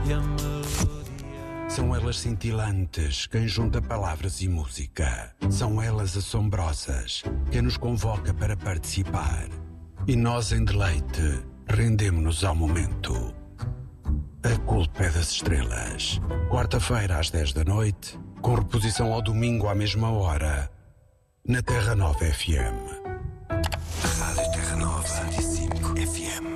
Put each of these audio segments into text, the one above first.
e a melodia. São elas cintilantes, quem junta palavras e música. São elas assombrosas, quem nos convoca para participar. E nós, em deleite, rendemo-nos ao momento. A culpa é das estrelas. Quarta-feira às 10 da noite, com reposição ao domingo à mesma hora, na Terra Nova FM. Rádio Terra Nova 105 FM.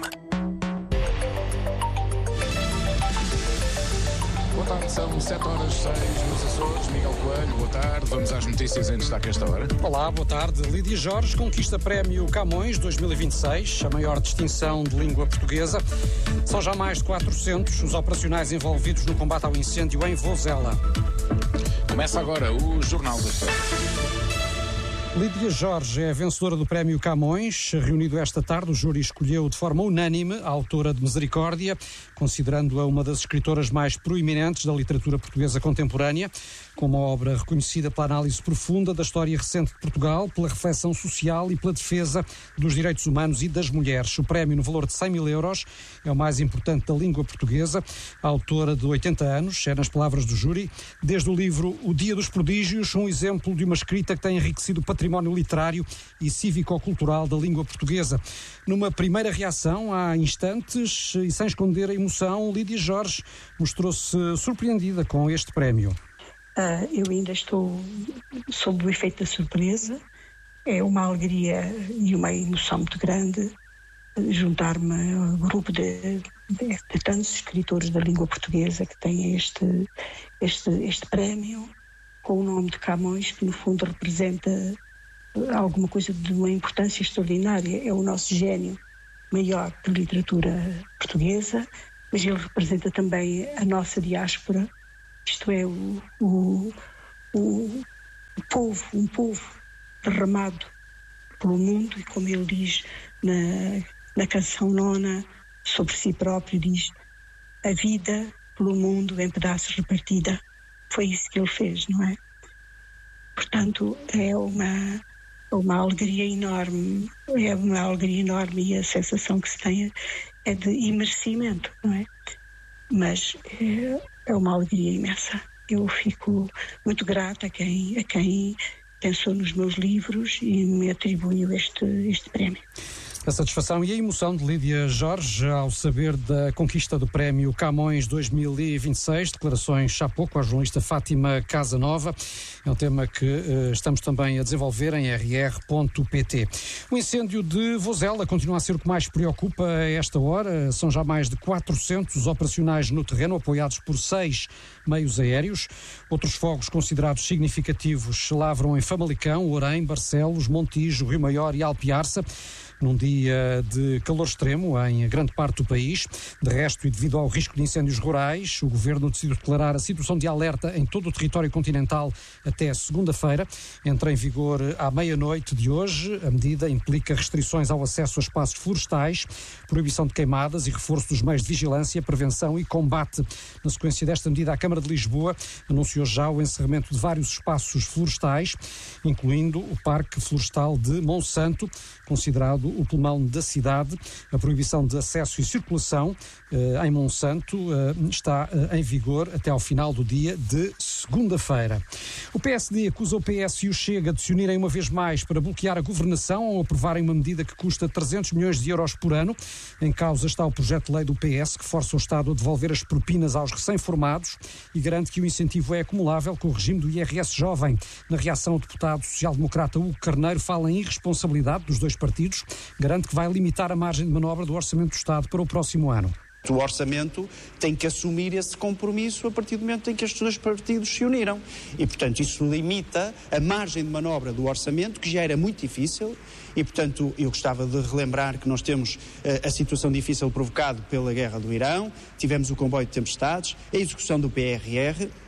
Boa tarde, são 7h06 nos Açores. Miguel Coelho, boa tarde. Vamos às notícias em destaque a esta hora. Olá, boa tarde. Lídia Jorge conquista prémio Camões 2026, a maior distinção de língua portuguesa. São já mais de 400 os operacionais envolvidos no combate ao incêndio em Vozela. Começa agora o Jornal da História. Lídia Jorge é a vencedora do prémio Camões. Reunido esta tarde, o júri escolheu de forma unânime a autora de Misericórdia, considerando-a uma das escritoras mais proeminentes da literatura portuguesa contemporânea, com uma obra reconhecida pela análise profunda da história recente de Portugal, pela reflexão social e pela defesa dos direitos humanos e das mulheres. O prémio, no valor de 100 mil euros, é o mais importante da língua portuguesa. A autora, de 80 anos, é, nas palavras do júri, desde o livro O Dia dos Prodígios, um exemplo de uma escrita que tem enriquecido o património literário e cívico-cultural da língua portuguesa. Numa primeira reação, há instantes, e sem esconder a emoção, Lídia Jorge mostrou-se surpreendida com este prémio. Eu ainda estou sob o efeito da surpresa. É uma alegria e uma emoção muito grande juntar-me ao grupo de tantos escritores da língua portuguesa que têm este prémio com o nome de Camões, que no fundo representa alguma coisa de uma importância extraordinária. É o nosso gênio maior de literatura portuguesa, mas ele representa também a nossa diáspora, isto é, um povo derramado pelo mundo, e como ele diz na canção nona, sobre si próprio, diz: a vida pelo mundo em pedaços repartida. Foi isso que ele fez, não é? Portanto, é uma alegria enorme, e a sensação que se tem é de imerecimento, não é? Mas é uma alegria imensa. Eu fico muito grata a quem pensou nos meus livros e me atribuiu este prémio. A satisfação e a emoção de Lídia Jorge ao saber da conquista do prémio Camões 2026, declarações há pouco à jornalista Fátima Casanova. É um tema que estamos também a desenvolver em rr.pt. O incêndio de Vozela continua a ser o que mais preocupa a esta hora. São já mais de 400 os operacionais no terreno, apoiados por 6 meios aéreos. Outros fogos considerados significativos se lavram em Famalicão, Orém, Barcelos, Montijo, Rio Maior e Alpiarça, num dia de calor extremo em grande parte do país. De resto, e devido ao risco de incêndios rurais, o Governo decidiu declarar a situação de alerta em todo o território continental até segunda-feira. Entra em vigor à meia-noite de hoje. A medida implica restrições ao acesso a espaços florestais, proibição de queimadas e reforço dos meios de vigilância, prevenção e combate. Na sequência desta medida, a Câmara de Lisboa anunciou já o encerramento de vários espaços florestais, incluindo o Parque Florestal de Monsanto, considerado o pulmão da cidade. A proibição de acesso e circulação em Monsanto está em vigor até ao final do dia de segunda-feira. O PSD acusa o PS e o Chega de se unirem uma vez mais para bloquear a governação ao aprovarem uma medida que custa 300 milhões de euros por ano. Em causa está o projeto de lei do PS que força o Estado a devolver as propinas aos recém-formados e garante que o incentivo é acumulável com o regime do IRS jovem. Na reação, o deputado social-democrata Hugo Carneiro fala em irresponsabilidade dos dois partidos, garante que vai limitar a margem de manobra do Orçamento do Estado para o próximo ano. O Orçamento tem que assumir esse compromisso a partir do momento em que estes dois partidos se uniram. E, portanto, isso limita a margem de manobra do Orçamento, que já era muito difícil. E, portanto, eu gostava de relembrar que nós temos a situação difícil provocada pela guerra do Irão, tivemos o comboio de tempestades, a execução do PRR,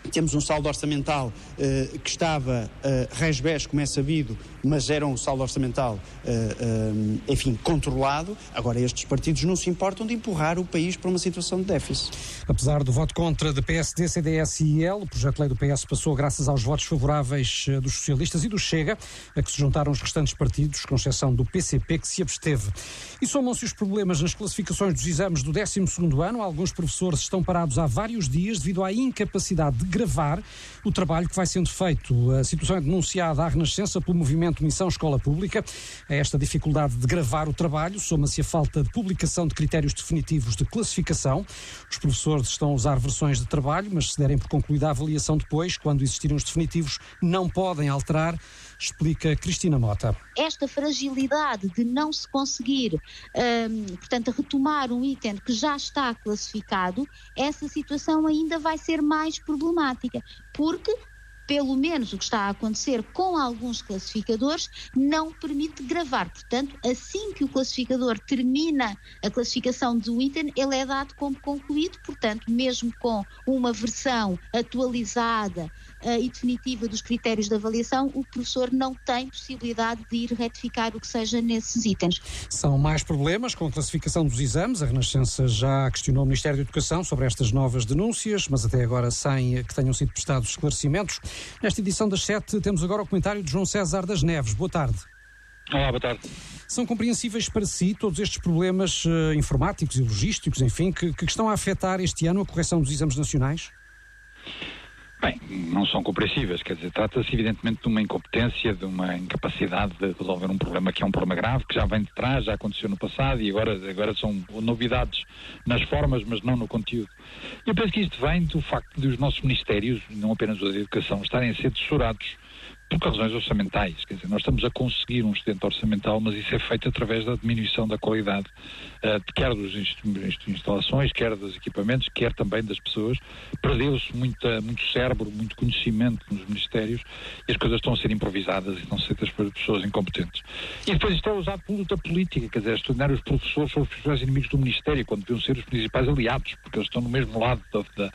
Temos um saldo orçamental que estava resbés, como é sabido, mas era um saldo orçamental, enfim, controlado. Agora estes partidos não se importam de empurrar o país para uma situação de déficit. Apesar do voto contra de PSD, CDS e IL, o projeto de lei do PS passou graças aos votos favoráveis dos socialistas e do Chega, a que se juntaram os restantes partidos, com exceção do PCP, que se absteve. E somam-se os problemas nas classificações dos exames do 12º ano. Alguns professores estão parados há vários dias devido à incapacidade de gravar o trabalho que vai sendo feito. A situação é denunciada à Renascença pelo movimento Missão Escola Pública. A esta dificuldade de gravar o trabalho soma-se a falta de publicação de critérios definitivos de classificação. Os professores estão a usar versões de trabalho, mas se derem por concluída a avaliação depois, quando existirem os definitivos, não podem alterar, explica Cristina Mota. Esta fragilidade de não se conseguir, portanto, retomar um item que já está classificado, essa situação ainda vai ser mais problemática, porque pelo menos o que está a acontecer com alguns classificadores não permite gravar. Portanto, assim que o classificador termina a classificação do item, ele é dado como concluído. Portanto, mesmo com uma versão atualizada e definitiva dos critérios de avaliação, o professor não tem possibilidade de ir retificar o que seja nesses itens. São mais problemas com a classificação dos exames. A Renascença já questionou o Ministério da Educação sobre estas novas denúncias, mas até agora sem que tenham sido prestados esclarecimentos. Nesta edição das 7 temos agora o comentário de João César das Neves. Boa tarde. Olá, boa tarde. São compreensíveis para si todos estes problemas informáticos e logísticos, enfim, que estão a afetar este ano a correção dos exames nacionais? Bem, não são compreensíveis, quer dizer, trata-se evidentemente de uma incompetência, de uma incapacidade de resolver um problema que é um problema grave, que já vem de trás, já aconteceu no passado e agora são novidades nas formas, mas não no conteúdo. Eu penso que isto vem do facto de os nossos ministérios, não apenas os da educação, estarem a ser tesourados por razões orçamentais. Quer dizer, nós estamos a conseguir um excedente orçamental, mas isso é feito através da diminuição da qualidade, quer das instalações, quer dos equipamentos, quer também das pessoas. Perdeu-se muito cérebro, muito conhecimento nos ministérios e as coisas estão a ser improvisadas e estão a ser feitas por pessoas incompetentes. E depois isto é usado por luta política, quer dizer, estudar os professores são os principais inimigos do Ministério, quando deviam ser os principais aliados, porque eles estão no mesmo lado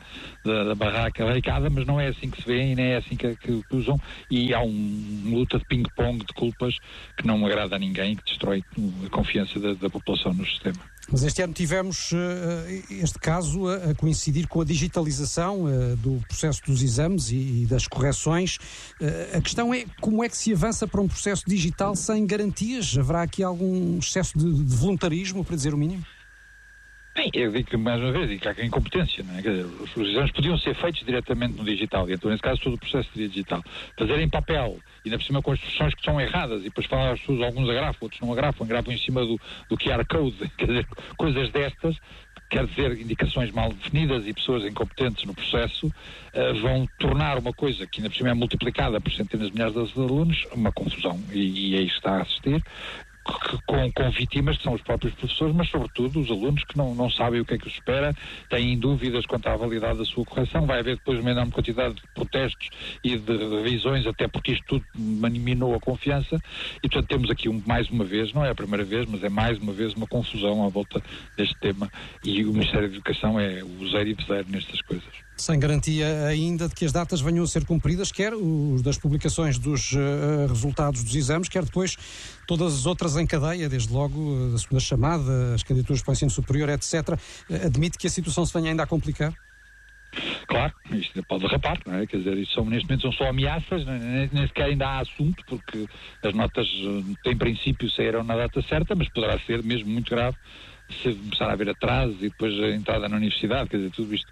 da barricada, mas não é assim que se vê e nem é assim que usam, e há uma luta de ping-pong de culpas que não agrada a ninguém e que destrói a confiança da população no sistema. Mas este ano tivemos este caso a coincidir com a digitalização do processo dos exames e das correções. A questão é como é que se avança para um processo digital sem garantias? Haverá aqui algum excesso de voluntarismo, para dizer o mínimo? Bem, eu digo que mais uma vez, que há incompetência, não é? Quer dizer, os exames podiam ser feitos diretamente no digital, e então nesse caso todo o processo seria digital. Fazer em papel, e ainda por cima com as instruções que são erradas, e depois falar às pessoas, alguns agrafam, outros não agrafam em cima do QR Code, quer dizer, coisas destas, quer dizer, indicações mal definidas e pessoas incompetentes no processo, vão tornar uma coisa que ainda por cima é multiplicada por centenas de milhares de alunos, uma confusão, e é isso que está a assistir. Com vítimas que são os próprios professores, mas sobretudo os alunos que não sabem o que é que os espera, têm dúvidas quanto à validade da sua correção. Vai haver depois uma enorme quantidade de protestos e de revisões, até porque isto tudo minou a confiança, e portanto temos aqui mais uma vez, não é a primeira vez, mas é mais uma vez uma confusão à volta deste tema, e o Ministério da Educação é o zero e zero nestas coisas. Sem garantia ainda de que as datas venham a ser cumpridas, quer os das publicações dos resultados dos exames, quer depois todas as outras em cadeia, desde logo a segunda chamada, as candidaturas para o ensino superior, etc. Admite que a situação se venha ainda a complicar? Claro, isto pode derrapar, não é? Quer dizer, isso neste momento são só ameaças, nem sequer ainda há assunto, porque as notas, em princípio, saíram na data certa, mas poderá ser mesmo muito grave se começar a haver atrasos e depois a entrada na universidade, quer dizer, tudo isto,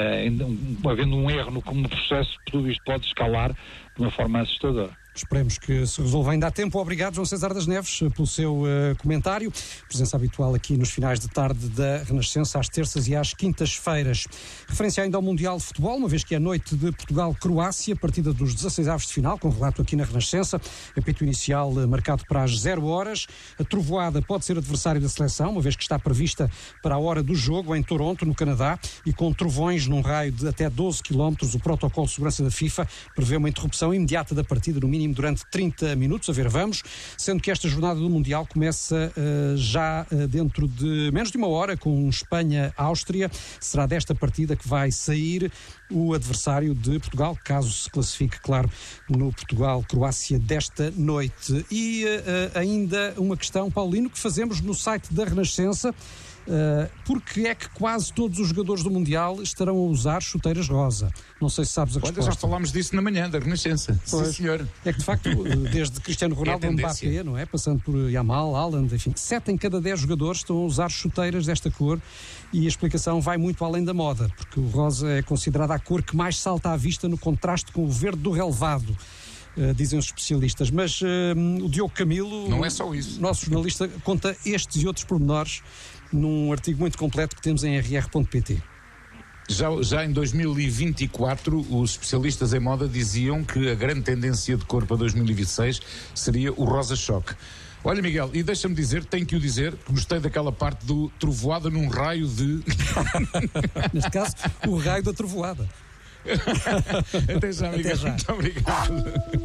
havendo um erro no processo, tudo isto pode escalar de uma forma assustadora. Esperemos que se resolva ainda há tempo. Obrigado, João César das Neves, pelo seu comentário. Presença habitual aqui nos finais de tarde da Renascença, às terças e às quintas-feiras. Referência ainda ao Mundial de Futebol, uma vez que é a noite de Portugal-Croácia, partida dos 16avos de final, com relato aqui na Renascença. Apito inicial marcado para as 0 horas. A trovoada pode ser adversária da seleção, uma vez que está prevista para a hora do jogo em Toronto, no Canadá, e com trovões num raio de até 12 km. O protocolo de segurança da FIFA prevê uma interrupção imediata da partida, no mínimo mínimo durante 30 minutos, a ver, vamos, sendo que esta jornada do Mundial começa já dentro de menos de uma hora com Espanha-Áustria. Será desta partida que vai sair o adversário de Portugal, caso se classifique, claro, no Portugal-Croácia desta noite. E ainda uma questão, Paulino, que fazemos no site da Renascença. Porque é que quase todos os jogadores do Mundial estarão a usar chuteiras rosa? Não sei se sabes a resposta. Já falámos disso na manhã, da Renascença. Sim, senhor. É que, de facto, desde Cristiano Ronaldo, Mbappé, não é? Passando por Yamal, Haaland, enfim, 7 em cada 10 jogadores estão a usar chuteiras desta cor, e a explicação vai muito além da moda, porque o rosa é considerada a cor que mais salta à vista no contraste com o verde do relevado. Dizem os especialistas, mas o Diogo Camilo, não é só isso. Nosso jornalista, conta estes e outros pormenores num artigo muito completo que temos em rr.pt. Já em 2024, os especialistas em moda diziam que a grande tendência de cor para 2026 seria o rosa choque. Olha, Miguel, e deixa-me dizer, tenho que o dizer, que gostei daquela parte do trovoada num raio de... Neste caso, o raio da trovoada. Até já, Miguel. Até já. Muito obrigado.